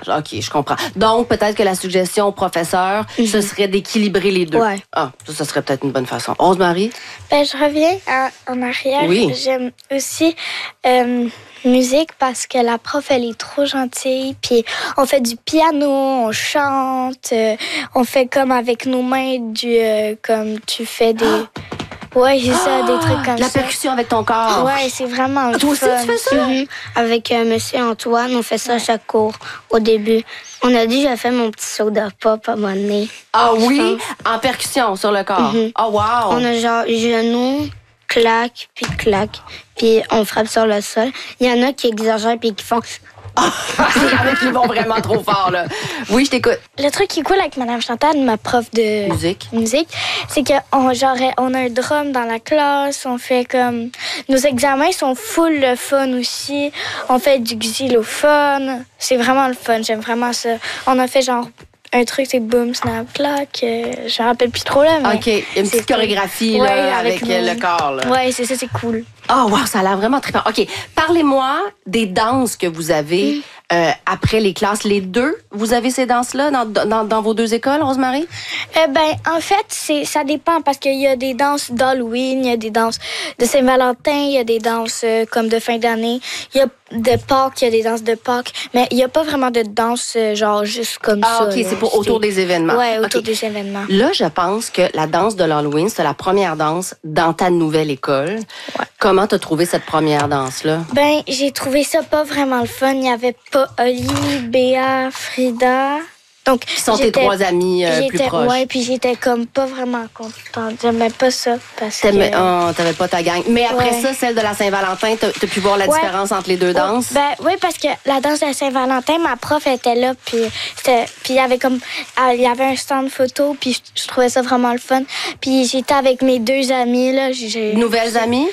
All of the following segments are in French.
OK, je comprends. Donc, peut-être que la suggestion au professeur, ce serait d'équilibrer les deux. Ouais. Ah, ça serait peut-être une bonne façon. Rose-Marie? Ben, je reviens en arrière. Oui. J'aime aussi musique parce que la prof, elle est trop gentille. Puis on fait du piano, on chante, on fait comme avec nos mains comme tu fais des... Ouais, c'est ça, des trucs comme La ça. percussion avec ton corps. Ouais, c'est vraiment le Toi aussi, fun. tu fais ça? Avec Monsieur Antoine, on fait ça à chaque cours au début. On a dit j'ai fait mon petit soda pop à un moment donné. Ah oui? En percussion sur le corps. Oh, wow! On a genre genoux, clac, puis on frappe sur le sol. Il y en a qui exagèrent puis qui font... Il y en a qui vont vraiment trop fort, là. Oui, je t'écoute. Le truc qui est cool avec Madame Chantal, ma prof de musique, c'est qu'on on a un drum dans la classe, on fait comme... Nos examens sont full le fun aussi. On fait du xylophone. C'est vraiment le fun, j'aime vraiment ça. On a fait genre un truc, c'est boom, snap, clac. Je me rappelle plus trop, là, mais... OK, une petite chorégraphie cool. là, Ouais, avec le corps. Là. Ouais, c'est ça, c'est cool. Oh, wow, ça a l'air vraiment très fort. OK, parlez-moi des danses que vous avez après les classes. Les deux, vous avez ces danses-là dans vos deux écoles, Rose-Marie? En fait, ça dépend parce qu'il y a des danses d'Halloween, il y a des danses de Saint-Valentin, il y a des danses comme de fin d'année, il y a de Pâques, il y a des danses de Pâques, mais il n'y a pas vraiment de danse genre juste comme ça. OK, c'est pour autour des événements. Ouais, autour OK. des événements. Là, je pense que la danse de l'Halloween, c'est la première danse dans ta nouvelle école. Ouais. Comment t'as trouvé cette première danse-là? J'ai trouvé ça pas vraiment le fun. Il n'y avait pas Oli, Béa, Frida. Donc, Qui sont tes trois amis plus proches? Ouais, puis j'étais comme pas vraiment contente. J'aimais pas ça parce que... T'avais pas ta gang. Mais après ça, celle de la Saint-Valentin, t'as pu voir la différence entre les deux danses? Oui, parce que la danse de la Saint-Valentin, ma prof était là, puis il y avait un stand photo, puis je trouvais ça vraiment le fun. Puis j'étais avec mes deux amis, là. Nouvelles amies?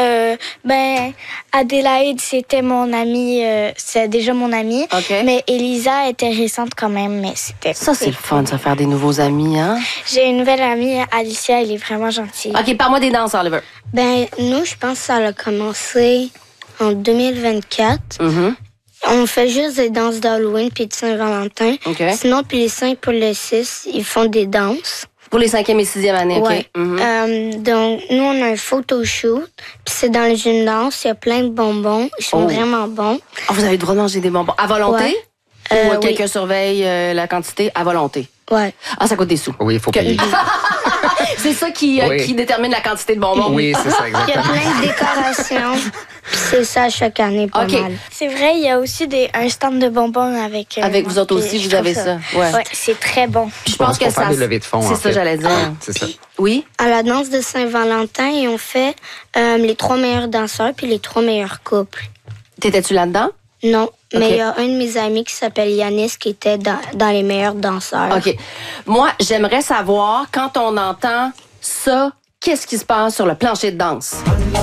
Adélaïde, c'était mon amie, c'est déjà mon amie. Okay. Mais Elisa était récente quand même, mais c'était... Ça, c'est le fun, ça, faire des nouveaux amis, hein? J'ai une nouvelle amie, Alicia, elle est vraiment gentille. OK, parle-moi des danses, Oliver. Nous, je pense que ça a commencé en 2024. On fait juste des danses d'Halloween puis de Saint-Valentin. Okay. Sinon, puis les 5 pour le 6, ils font des danses. Pour les 5e et 6e années, OK? Ouais. Donc, nous, on a un photoshoot. Puis c'est dans le gymnase. Il y a plein de bonbons. Ils sont vraiment bons. Oh, vous avez le droit de manger des bonbons. À volonté? Ouais. Ou quelqu'un surveille la quantité? À volonté. Ouais. Ah, ça coûte des sous. Oui, il faut payer. C'est ça qui détermine la quantité de bonbons? Oui, c'est ça, Il y a exactement. plein de décorations. Puis c'est ça chaque année, pas mal. C'est vrai, il y a aussi un stand de bonbons avec... Avec vous autres aussi, vous avez ça. Ouais, c'est très bon. Puis je pense que faire des levées de fonds, c'est en ça, fait. j'allais dire. C'est ça. Oui? À la danse de Saint-Valentin, ils ont fait les 3 meilleurs danseurs puis les 3 meilleurs couples. T'étais-tu là-dedans? Non, mais OK. il y a un de mes amis qui s'appelle Yanis qui était dans les meilleurs danseurs. OK. Moi, j'aimerais savoir, quand on entend ça, qu'est-ce qui se passe sur le plancher de danse?